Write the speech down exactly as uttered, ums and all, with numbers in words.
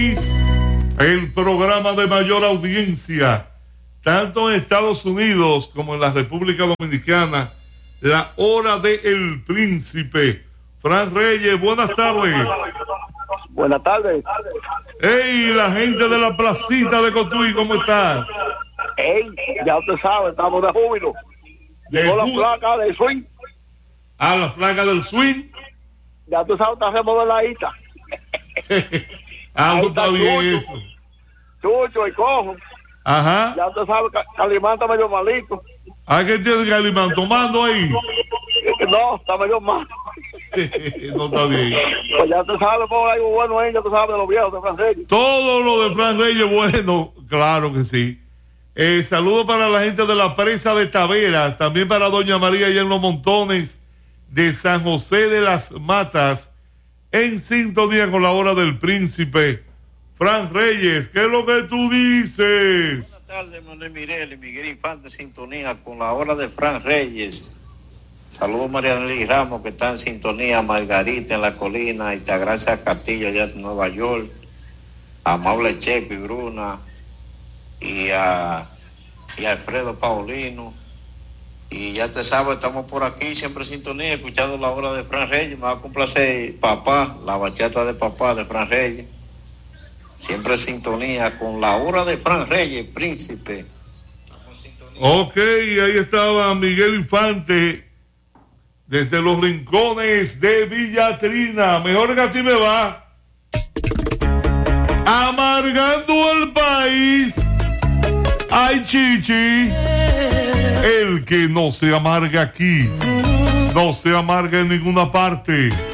El programa de mayor audiencia, tanto en Estados Unidos como en la República Dominicana, La Hora del Príncipe. Fran Reyes, buenas tardes. Buenas tardes. Hey, la gente de la placita de Cotuí, ¿cómo estás? Hey, ya usted sabe, estamos de júbilo. De Llegó la ju- placa del swing. A la flaca del swing. Ya tú sabes, está remodeladita. Ah, Ahí no está está bien Chucho. eso. Chucho y cojo. Ajá. Ya usted sabe, Ca- Calimán está medio malito. ¿A qué tiene Calimán tomando ahí? No, está medio mal. No está bien. Pues ya tú sabes, por algo bueno ahí, ya tú sabes de los viejos de francés. Todo lo de Fran Reyes, bueno, claro que sí. Eh, saludo para la gente de la presa de Taveras, también para Doña María y en los montones de San José de las Matas, en sintonía con La Hora del Príncipe. Fran Reyes, ¿qué es lo que tú dices? Buenas tardes, Manuel Mirel y Miguel Infante, sintonía con La Hora de Fran Reyes. Saludos a María Nelly Ramos, que está en sintonía, Margarita en la colina, Altagracia Castillo, allá en Nueva York, a Maule Chepi Bruna, y a, y a Alfredo Paulino. Y ya te sabes, estamos por aquí, siempre en sintonía, escuchando La Hora de Fran Reyes. Me va a complacer Papá, la bachata de Papá de Fran Reyes. Siempre en sintonía con La Hora de Fran Reyes, Príncipe. Ok, ahí estaba Miguel Infante desde los rincones de Villatrina. Mejor que a ti me va. Amargando el país. Ay, Chichi. El que no se amarga aquí, no se amarga en ninguna parte.